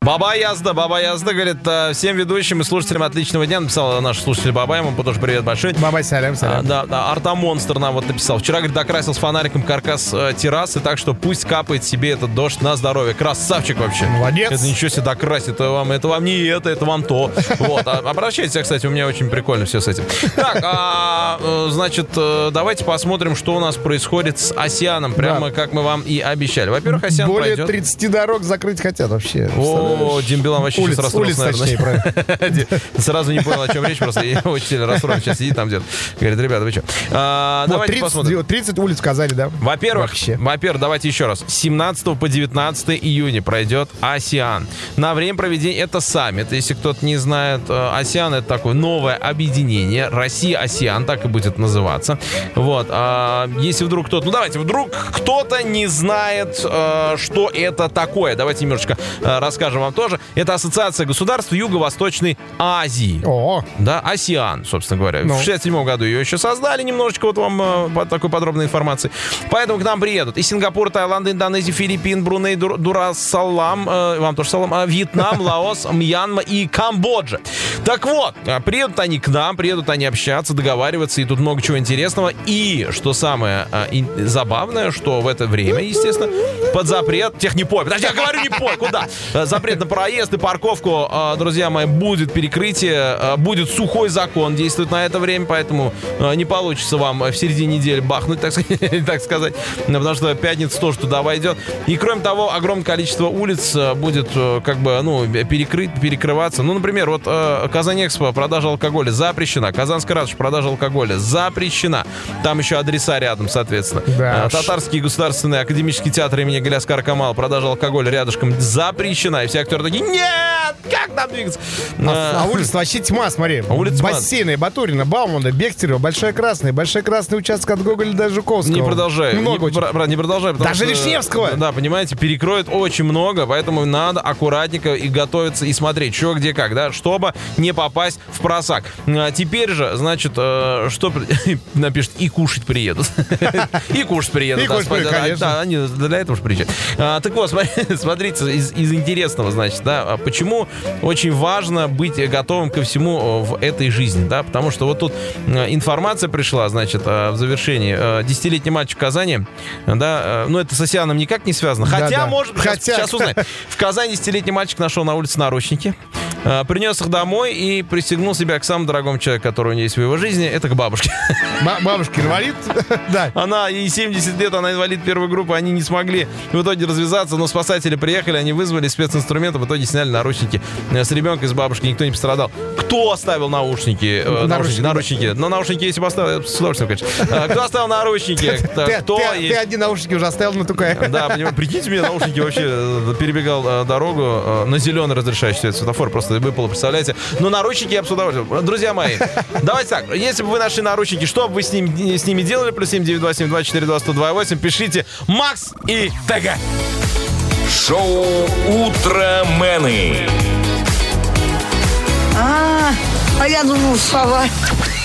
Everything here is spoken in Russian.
Баба Язда, говорит, всем ведущим и слушателям отличного дня. Написал наш слушатель Баба, ему тоже привет большой. Баба, салям. Да, Артамонстр нам вот написал. Вчера, говорит, докрасил с фонариком каркас террасы, так что пусть капает себе этот дождь на здоровье. Красавчик вообще. Молодец. Это ничего себе докрасит, это вам не это вам то. Вот, обращайтесь, кстати, у меня очень прикольно все с этим. Так, значит, давайте посмотрим, что у нас происходит с Осианом, прямо как мы вам и обещали. Во-первых, Осиан более пройдет... 30 дорог закрыть хотят вообще. О, Дембелан вообще сейчас расстроился, наверное. Сразу не понял, о чем речь, просто я очень сильно расстроен. Сейчас сидит там где-то. Говорит, ребята, вы что? Давайте посмотрим. 30 улиц сказали, да? Во-первых, давайте еще раз. С 17 по 19 июня пройдет Осиан. На время проведения это саммит. Если кто-то не знает, Осиан — это такое новое объединение. Россия-Осиан, так и будет называться. Вот. Если вдруг кто-то не знает, что это такое. Давайте немножечко расскажем вам тоже. Это Ассоциация государств Юго-Восточной Азии. Да, Осиан, собственно говоря. В 1967 году ее еще создали. Немножечко вот вам по такой подробной информации. Поэтому к нам приедут и Сингапур, Таиланд, Индонезия, Филиппин, Бруней, Дарус-Салам, вам тоже салам, Вьетнам, Лаос, Мьянма и Камбоджа. Так вот, приедут они к нам, приедут они общаться, договариваться, и тут много чего интересного. И, что самое забавное, что в это время, естественно, под запрет технипой. Подожди, я говорю не пой, куда? Запрет на проезд и парковку, друзья мои, будет перекрытие, будет сухой закон действовать на это время, поэтому не получится вам в середине недели бахнуть, так сказать, потому что пятница тоже туда войдет. И, кроме того, огромное количество улиц будет перекрываться. Ну, например, вот Казань-Экспо, продажа алкоголя запрещена. Казанская ратуша, продажа алкоголя запрещена. Там еще адреса рядом, соответственно. Да. Татарский государственный академический театр имени Галяскара Камала, продажа алкоголя рядышком запрещена. И все актеры такие: нет, как нам двигаться? А улица вообще тьма, смотри. Бассейны, Батурина, Баумана, Бехтерева, Большой Красный участок от Гоголя до Жуковского. Не продолжай. Не продолжай. Даже Вишневского. Да, понимаете, перекроет очень много, поэтому надо аккуратненько и готовиться, и смотреть, что, где, как, да, чтобы не попасть в просак. Теперь же, значит, что напишет: и кушать приедут. И кушать приедут. Да, они для этого же приезжают. Так вот, смотрите, из интересного, значит, да, почему очень важно быть готовым ко всему в этой жизни, да, потому что вот тут информация пришла, значит, в завершении. 10-летний мальчик в Казани, да, ну, это с Осианом никак не связано, хотя, может, сейчас узнаем. В Казани 10-летний мальчик нашел на улице наручники, принес их домой и пристегнул себя к самому дорогому человеку, который у нее есть в его жизни, это к бабушке. Бабушка инвалид? Да. Она, ей 70 лет, она инвалид первой группы, они не смогли в итоге развязаться, но спасатели приехали, они вызвали специнструменты, в итоге сняли наручники с ребенка и с бабушки, никто не пострадал. Кто оставил наушники? Наручники. Но наушники, если бы оставил, с удовольствием, конечно. Кто оставил наручники? Ты одни наушники уже оставил на Тукае. Да, прикиньте, мне наушники вообще перебегал дорогу на зеленый разрешающий свет светофор, просто выпало, представляете? Но наручники я бы с удовольствием. Друзья мои, давайте так, если бы вы нашли наручники, что бы вы с ними делали? Плюс 79272422108, пишите Макс и ТГ. Шоу «Утромены». А я думал, слова.